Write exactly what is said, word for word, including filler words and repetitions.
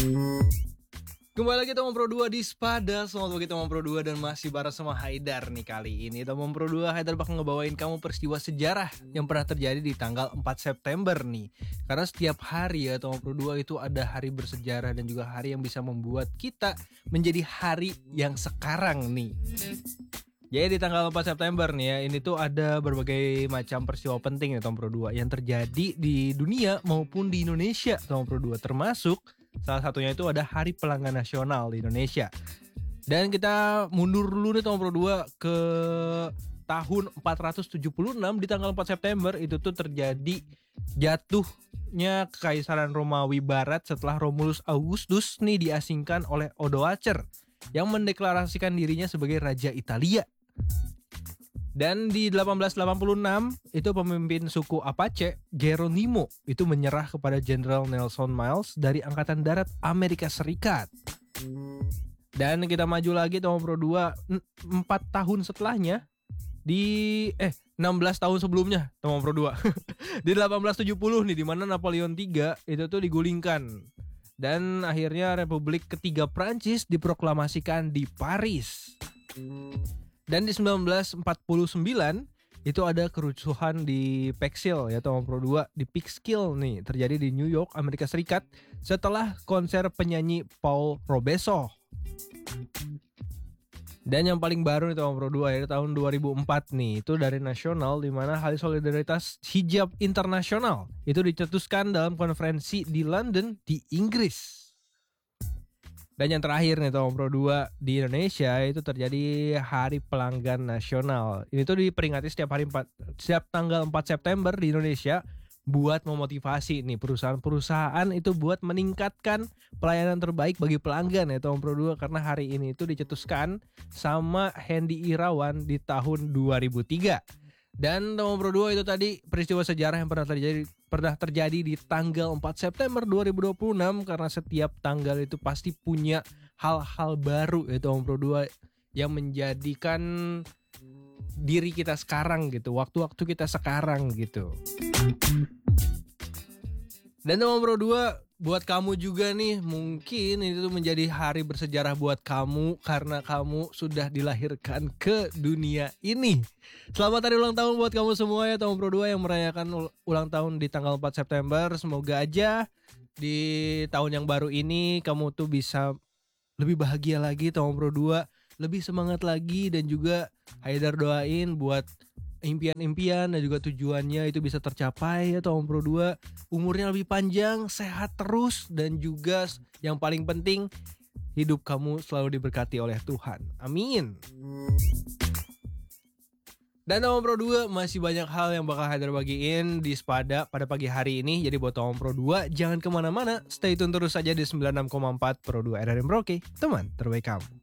Kembali lagi Tomong Pro dua di Spada. Selamat pagi Tomong Pro dua dan masih bareng sama Haidar nih kali ini. Tomong Pro dua, Haidar bakal ngebawain kamu peristiwa sejarah yang pernah terjadi di tanggal empat September nih. Karena setiap hari ya Tomong Pro dua itu ada hari bersejarah dan juga hari yang bisa membuat kita menjadi hari yang sekarang nih. Jadi di tanggal empat September nih ya, ini tuh ada berbagai macam peristiwa penting ya Tomong Pro dua yang terjadi di dunia maupun di Indonesia Tomong Pro dua, termasuk salah satunya itu ada Hari Pelanggan Nasional di Indonesia. Dan kita mundur dulu nih Tomong Pro dua ke tahun empat ratus tujuh puluh enam. Di tanggal empat September itu tuh terjadi jatuhnya Kekaisaran Romawi Barat setelah Romulus Augustus nih diasingkan oleh Odoacer yang mendeklarasikan dirinya sebagai Raja Italia. Dan di delapan belas delapan puluh enam itu pemimpin suku Apache Geronimo itu menyerah kepada Jenderal Nelson Miles dari Angkatan Darat Amerika Serikat. Dan kita maju lagi Tomong Pro dua empat tahun setelahnya di eh enam belas tahun sebelumnya Tomong Pro dua di delapan belas tujuh puluh nih, di mana Napoleon tiga itu tuh digulingkan dan akhirnya Republik Ketiga Prancis diproklamasikan di Paris. Dan di sembilan belas empat puluh sembilan itu ada kerusuhan di Peekskill ya Tomong Pro dua, di Peekskill nih terjadi di New York, Amerika Serikat setelah konser penyanyi Paul Robeson. Dan yang paling baru nih Tomong Pro dua ya tahun dua ribu empat nih, itu dari nasional, di mana Hari Solidaritas Hijab Internasional itu dicetuskan dalam konferensi di London di Inggris. Dan yang terakhir nih Tomong Pro dua di Indonesia itu terjadi Hari Pelanggan Nasional. Ini tuh diperingati setiap hari empat, setiap tanggal empat September di Indonesia buat memotivasi nih perusahaan-perusahaan itu buat meningkatkan pelayanan terbaik bagi pelanggan ya Tomong Pro dua, karena hari ini itu dicetuskan sama Hendy Irawan di tahun dua ribu tiga. Dan Tomong Pro dua itu tadi peristiwa sejarah yang pernah terjadi pernah terjadi di tanggal empat September dua ribu dua puluh enam, karena setiap tanggal itu pasti punya hal-hal baru ya Tomong Pro dua yang menjadikan diri kita sekarang gitu, waktu-waktu kita sekarang gitu. Dan Tomong Pro dua, buat kamu juga nih, mungkin itu menjadi hari bersejarah buat kamu karena kamu sudah dilahirkan ke dunia ini. Selamat hari ulang tahun buat kamu semua ya Tomong Pro dua yang merayakan ulang tahun di tanggal empat September. Semoga aja di tahun yang baru ini kamu tuh bisa lebih bahagia lagi Tomong Pro dua, lebih semangat lagi, dan juga Haidar doain buat impian-impian dan juga tujuannya itu bisa tercapai ya Tomong Pro dua. Umurnya lebih panjang, sehat terus, dan juga yang paling penting hidup kamu selalu diberkati oleh Tuhan. Amin. Dan Tomong Pro dua masih banyak hal yang bakal Haidar bagiin di Spada pada pagi hari ini. Jadi buat Tomong Pro dua jangan kemana-mana, stay tune terus saja di sembilan puluh enam koma empat Pro dua R R M Merauke, teman terbaik kamu.